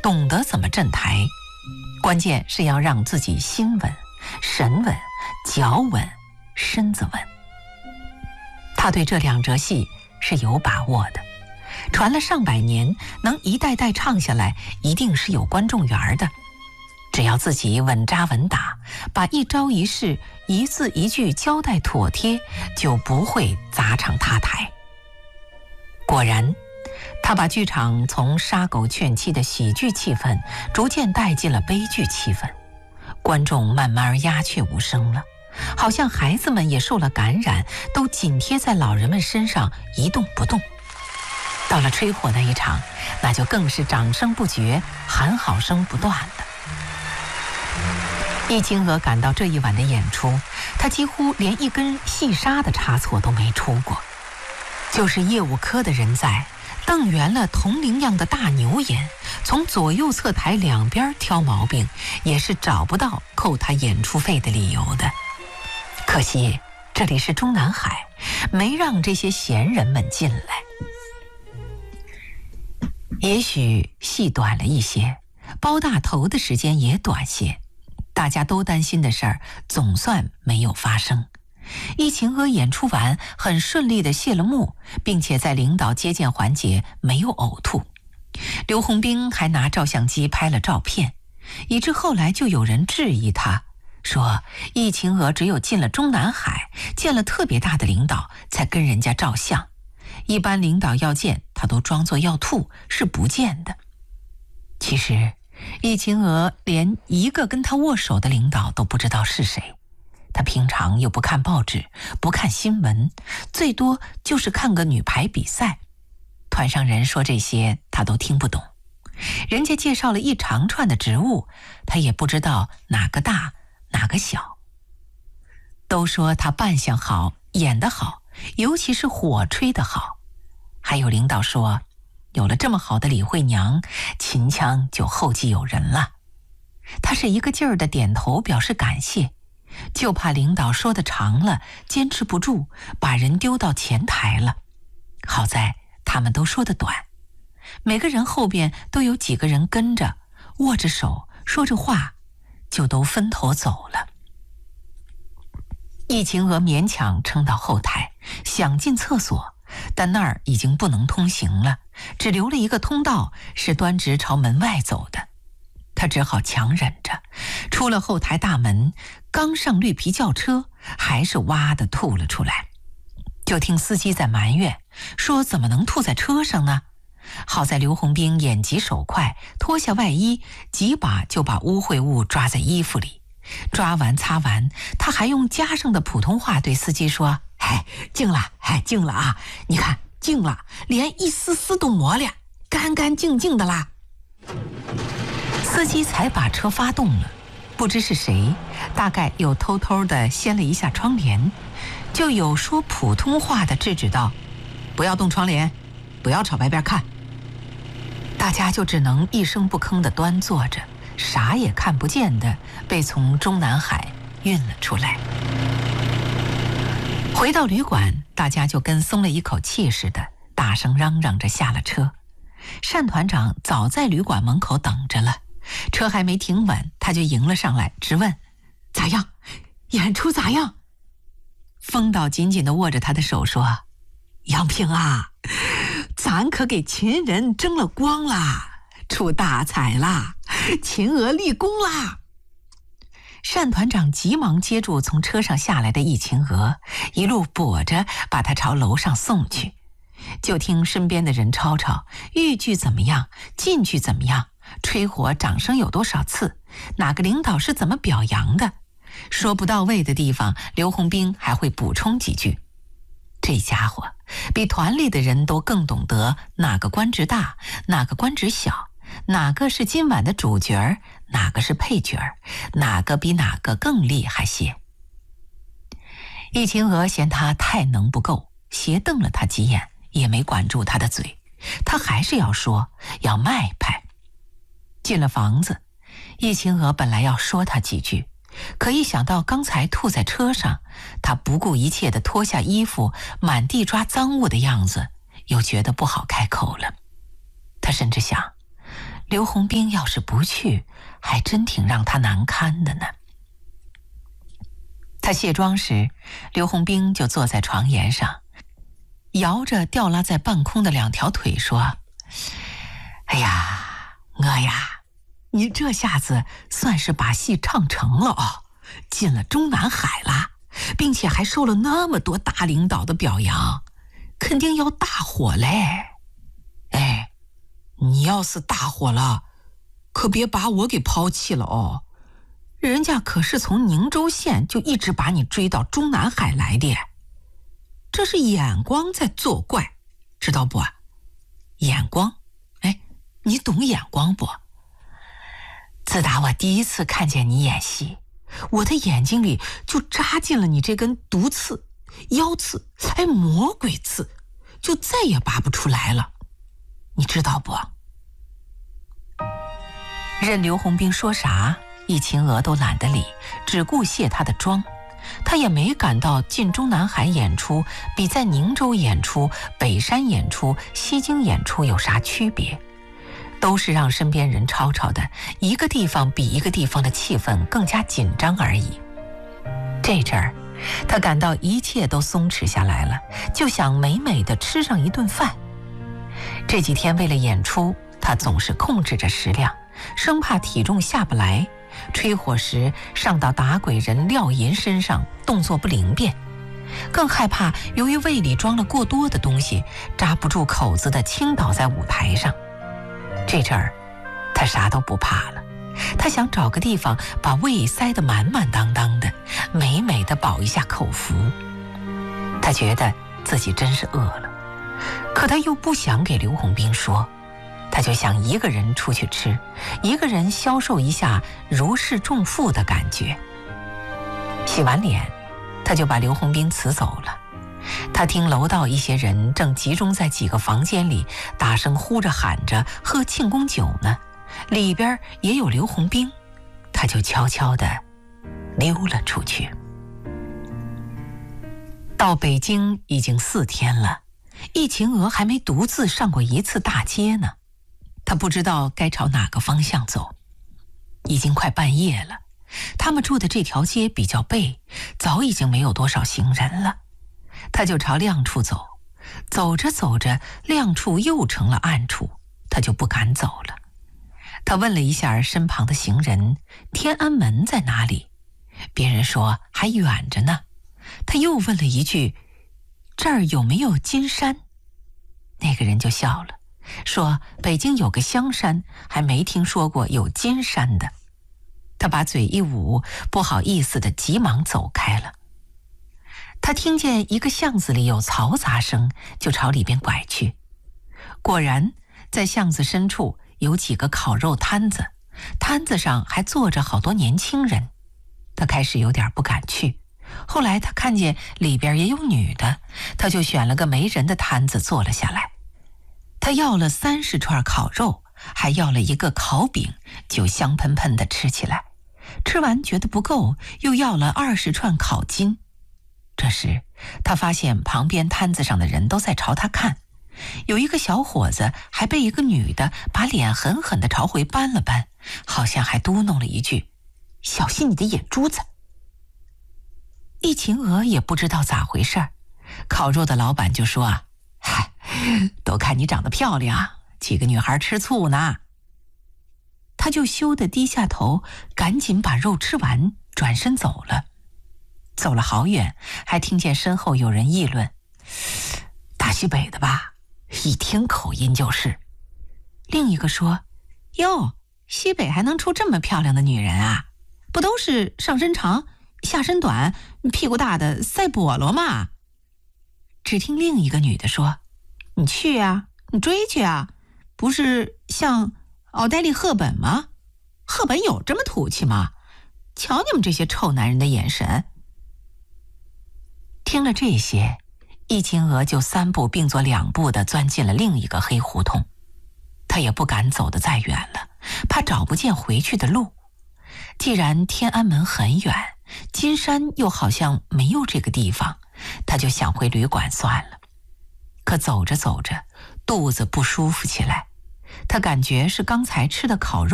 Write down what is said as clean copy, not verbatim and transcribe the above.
懂得怎么镇台，关键是要让自己心稳、神稳、脚稳、身子稳。他对这两折戏是有把握的，传了上百年，能一代代唱下来，一定是有观众缘的。只要自己稳扎稳打，把一招一式、一字一句交代妥帖，就不会砸场塌台。果然，他把剧场从杀狗劝妻的喜剧气氛逐渐带进了悲剧气氛，观众慢慢鸦雀无声了，好像孩子们也受了感染，都紧贴在老人们身上一动不动。到了吹火那一场，那就更是掌声不绝，喊好声不断的。易清娥赶到这一晚的演出，她几乎连一根细沙的差错都没出过，就是业务科的人在，瞪圆了铜铃样的大牛眼，从左右侧台两边挑毛病，也是找不到扣他演出费的理由的。可惜这里是中南海，没让这些闲人们进来。也许戏短了一些，包大头的时间也短些，大家都担心的事儿总算没有发生。易晴娥演出完很顺利地谢了幕，并且在领导接见环节没有呕吐。刘洪兵还拿照相机拍了照片，以致后来就有人质疑他，说易晴娥只有进了中南海，见了特别大的领导才跟人家照相，一般领导要见他都装作要吐，是不见的。其实易晴娥连一个跟他握手的领导都不知道是谁，他平常又不看报纸，不看新闻，最多就是看个女排比赛。团上人说这些他都听不懂，人家介绍了一长串的职务，他也不知道哪个大哪个小。都说他扮相好，演得好，尤其是火吹得好。还有领导说，有了这么好的李慧娘，秦腔就后继有人了。他是一个劲儿的点头表示感谢，就怕领导说的长了，坚持不住，把人丢到前台了。好在他们都说的短，每个人后边都有几个人跟着，握着手说着话，就都分头走了。易晴娥勉强撑到后台，想进厕所，但那儿已经不能通行了，只留了一个通道是端直朝门外走的。他只好强忍着，出了后台大门，刚上绿皮轿车，还是哇地吐了出来。就听司机在埋怨，说怎么能吐在车上呢？好在刘洪兵眼疾手快，脱下外衣，几把就把污秽物抓在衣服里。抓完擦完，他还用加上的普通话对司机说，净了，净了啊，你看净了，连一丝丝都没了，干干净净的啦。司机才把车发动了，不知是谁，大概又偷偷地掀了一下窗帘，就有说普通话的制止道，不要动窗帘，不要朝外边看。大家就只能一声不吭地端坐着，啥也看不见的被从中南海运了出来。回到旅馆，大家就跟松了一口气似的，大声嚷嚷着下了车。单团长早在旅馆门口等着了，车还没停稳，他就迎了上来，直问咋样，演出咋样？风岛紧紧地握着他的手说，杨平啊，咱可给秦人争了光啦，出大彩啦，秦娥立功啦。单团长急忙接住从车上下来的易晴娥，一路跛着把她朝楼上送去。就听身边的人吵吵，豫剧怎么样，晋剧怎么样，吹火掌声有多少次，哪个领导是怎么表扬的，说不到位的地方，刘洪兵还会补充几句。这家伙比团里的人都更懂得哪个官职大，哪个官职小，哪个是今晚的主角，哪个是配角，哪个比哪个更厉害些。易晴娥嫌他太能不够，斜瞪了他几眼，也没管住他的嘴，他还是要说，要卖派。进了房子，易晴娥本来要说他几句，可一想到刚才吐在车上，他不顾一切地脱下衣服，满地抓脏物的样子，又觉得不好开口了。他甚至想， 刘洪兵要是不去，还真挺让他难堪的呢。他卸妆时，刘洪兵就坐在床沿上，摇着吊拉在半空的2条腿说：“哎呀，我呀，你这下子算是把戏唱成了哦，进了中南海了，并且还受了那么多大领导的表扬，肯定要大火嘞。哎，你要是大火了，可别把我给抛弃了哦。人家可是从宁州县就一直把你追到中南海来的，这是眼光在作怪，知道不？眼光，哎，你懂眼光不？自打我第一次看见你演戏，我的眼睛里就扎进了你这根毒刺、妖刺，哎，魔鬼刺，就再也拔不出来了，你知道不？”任刘洪兵说啥，易秦娥都懒得理，只顾卸他的妆。他也没感到进中南海演出比在宁州演出、北山演出、西京演出有啥区别，都是让身边人吵吵的，一个地方比一个地方的气氛更加紧张而已。这阵儿，他感到一切都松弛下来了，就想美美的吃上一顿饭。这几天为了演出，他总是控制着食量，生怕体重下不来，吹火时上到打鬼人廖银身上，动作不灵便，更害怕由于胃里装了过多的东西，扎不住口子的倾倒在舞台上。这阵儿他啥都不怕了，他想找个地方把胃塞得满满当当的，美美的饱一下口福。他觉得自己真是饿了，可他又不想给刘洪兵说，他就想一个人出去吃，一个人消受一下如释重负的感觉。洗完脸，他就把刘洪兵辞走了。他听楼道一些人正集中在几个房间里，大声呼着喊着喝庆功酒呢，里边也有刘洪兵，他就悄悄地溜了出去。到北京已经4天了，易秦娥还没独自上过一次大街呢。他不知道该朝哪个方向走。已经快半夜了，他们住的这条街比较背，早已经没有多少行人了。他就朝亮处走，走着走着，亮处又成了暗处，他就不敢走了。他问了一下身旁的行人，天安门在哪里？别人说还远着呢。他又问了一句，这儿有没有金山？那个人就笑了，说北京有个香山，还没听说过有金山的。他把嘴一捂，不好意思的急忙走开了。他听见一个巷子里有嘈杂声，就朝里边拐去。果然在巷子深处有几个烤肉摊子，摊子上还坐着好多年轻人。他开始有点不敢去，后来他看见里边也有女的，他就选了个没人的摊子坐了下来。他要了30串烤肉，还要了一个烤饼，就香喷喷地吃起来。吃完觉得不够，又要了20串烤筋。这时他发现旁边摊子上的人都在朝他看，有一个小伙子还被一个女的把脸狠狠地朝回扳了扳，好像还嘟哝了一句，小心你的眼珠子。易秦娥也不知道咋回事，烤肉的老板就说啊，嗨，都看你长得漂亮，几个女孩吃醋呢。他就羞得低下头，赶紧把肉吃完，转身走了。走了好远，还听见身后有人议论，大西北的吧，一听口音就是。另一个说，哟，西北还能出这么漂亮的女人啊？不都是上身长下身短屁股大的赛菠萝吗？只听另一个女的说，你去啊，你追去啊，不是像奥黛丽·赫本吗？赫本有这么土气吗？瞧你们这些臭男人的眼神。听了这些，易秦娥就3步并作2步地钻进了另一个黑胡同。他也不敢走得再远了，怕找不见回去的路。既然天安门很远，金山又好像没有这个地方，他就想回旅馆算了。可走着走着，肚子不舒服起来， 他感觉是刚才吃的烤肉